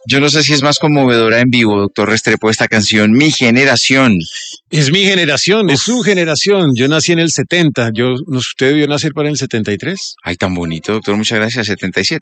Yo no sé si es más conmovedora en vivo, doctor Restrepo, esta canción, Mi Generación. Es mi generación, es su generación. Yo nací en el 70. ¿Usted debió nacer para el 73? Ay, tan bonito, doctor, muchas gracias, 77.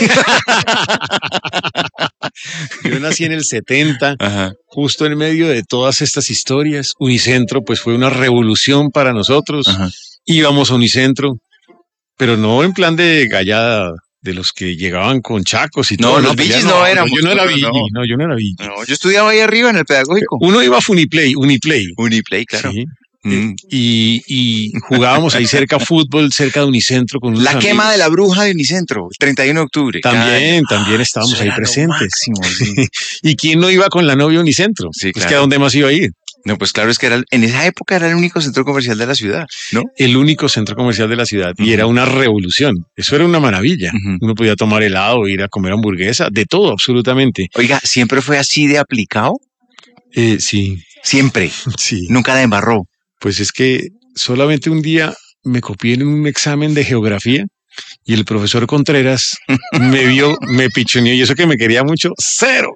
Yo nací en el 70, Ajá. justo en medio de todas estas historias. Unicentro, pues fue una revolución para nosotros. Ajá. Íbamos a Unicentro, pero no en plan de gallada de los que llegaban con chacos y No, todo. los Villis no éramos. Yo no era No, Villi, no. no, yo no era Villi. No, yo estudiaba ahí arriba en el pedagógico. Uno iba a Uniplay. Uniplay, claro. Sí. Mm. Y jugábamos ahí cerca fútbol, cerca de Unicentro con unos La amigos. quema de la bruja de Unicentro, el 31 de octubre. También estábamos Eso ahí era lo presentes. máximo, sí. ¿Y quién no iba con la novia a Unicentro? Sí, Pues claro. que a dónde más iba a ir. No, pues claro, es que en esa época era el único centro comercial de la ciudad, ¿no? El único centro comercial de la ciudad. Y era una revolución. Eso era una maravilla. Uno podía tomar helado, ir a comer hamburguesa, de todo, absolutamente. Oiga, ¿siempre fue así de aplicado? Sí, Siempre. sí. Nunca la embarró. Pues es que solamente un día me copié en un examen de geografía y el profesor Contreras me vio, me pichoneó y eso que me quería mucho, cero.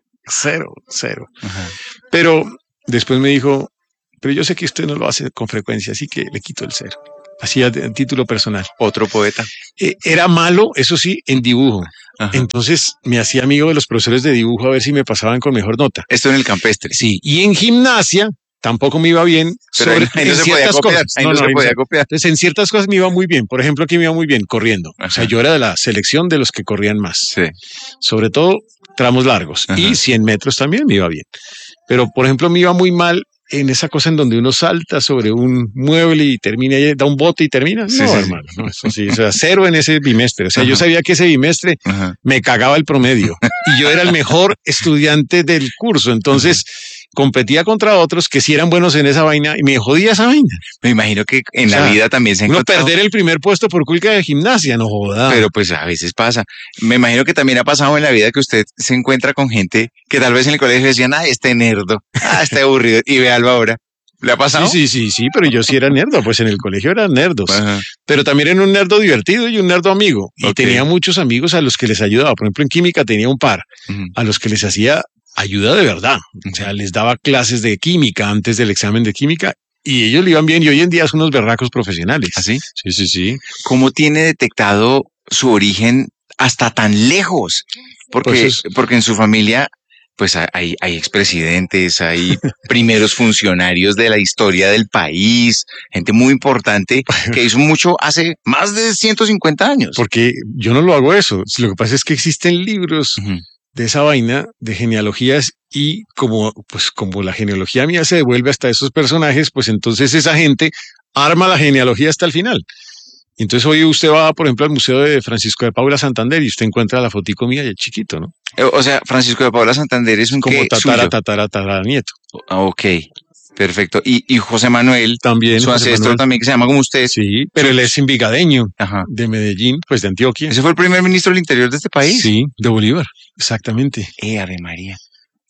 Ajá. Pero después me dijo, pero yo sé que usted no lo hace con frecuencia, así que le quito el 0. Así a título personal. Otro poeta. Era malo, eso sí, en dibujo. Ajá. Entonces me hacía amigo de los profesores de dibujo a ver si me pasaban con mejor nota. Esto en el campestre. Sí, y en gimnasia tampoco me iba bien. Pero ahí no se podía copiar. Ahí no se podía copiar. Entonces, en ciertas cosas me iba muy bien. Por ejemplo, aquí me iba muy bien corriendo. Ajá. O sea, yo era de la selección de los que corrían más. Sí. Sobre todo tramos largos. Ajá. Y 100 metros también me iba bien. Pero, por ejemplo, me iba muy mal en esa cosa en donde uno salta sobre un mueble y termina, da un bote y termina. Sí, no, sí, hermano, no, eso sí, o sea, 0 en ese bimestre. O sea, Ajá. yo sabía que ese bimestre me cagaba el promedio y yo era el mejor estudiante del curso. Entonces, competía contra otros que sí eran buenos en esa vaina y me jodía esa vaina. Me imagino que en la vida también se ha uno encontrado. perder el primer puesto por culpa de gimnasia, no joda. Pero pues a veces pasa. Me imagino que también ha pasado en la vida que usted se encuentra con gente que tal vez en el colegio decían, este nerdo, este aburrido, y véalo ahora. ¿Le ha pasado? Sí, pero yo sí era nerdo, pues en el colegio eran nerdos. Ajá. Pero también era un nerdo divertido y un nerdo amigo. Y tenía muchos amigos a los que les ayudaba. Por ejemplo, en química tenía un par a los que les hacía ayuda de verdad. O sea, les daba clases de química antes del examen de química y ellos le iban bien y hoy en día son unos berracos profesionales. ¿Así? Sí. ¿Cómo tiene detectado su origen hasta tan lejos? Porque en su familia pues hay expresidentes, hay primeros funcionarios de la historia del país, gente muy importante que hizo mucho hace más de 150 años. Porque yo no lo hago eso. Lo que pasa es que existen libros de esa vaina de genealogías y como la genealogía mía se devuelve hasta esos personajes, pues entonces esa gente arma la genealogía hasta el final. Entonces hoy usted va, por ejemplo, al Museo de Francisco de Paula Santander y usted encuentra la fotico mía de chiquito, ¿no? O sea, Francisco de Paula Santander es un como tatara nieto. Ok, perfecto. Y José Manuel, también, su ancestro también, que se llama como usted. Sí, pero él es envigadeño, de Medellín, pues de Antioquia. ¿Ese fue el primer ministro del Interior de este país? Sí, de Bolívar, exactamente. Ave María.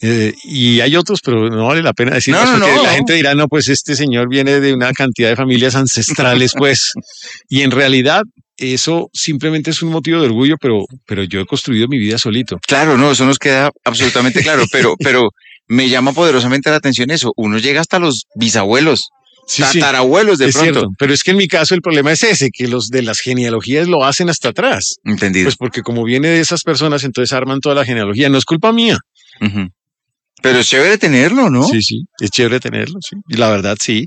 Y hay otros, pero no vale la pena decirlos porque la gente dirá, no, pues este señor viene de una cantidad de familias ancestrales, pues, y en realidad eso simplemente es un motivo de orgullo, pero yo he construido mi vida solito. Claro, no, eso nos queda absolutamente claro, pero me llama poderosamente la atención eso, uno llega hasta los bisabuelos. Tatarabuelos de pronto. Cierto, pero es que en mi caso el problema es ese, que los de las genealogías lo hacen hasta atrás. Entendido. Pues porque como viene de esas personas, entonces arman toda la genealogía, no es culpa mía. Pero es chévere tenerlo, ¿no? Sí, es chévere tenerlo, sí. Y la verdad, sí.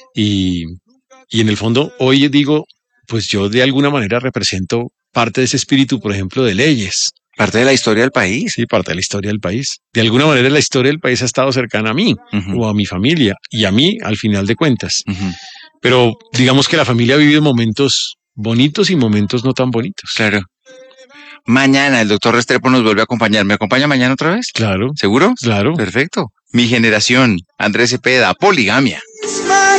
Y en el fondo, hoy digo, pues yo de alguna manera represento parte de ese espíritu, por ejemplo, de leyes. Parte de la historia del país. Sí, parte de la historia del país. De alguna manera la historia del país ha estado cercana a mí o a mi familia y a mí al final de cuentas. Pero digamos que la familia ha vivido momentos bonitos y momentos no tan bonitos. Claro. Mañana el doctor Restrepo nos vuelve a acompañar. ¿Me acompaña mañana otra vez? Claro. ¿Seguro? Claro. Perfecto. Mi generación, Andrés Cepeda, Poligamia.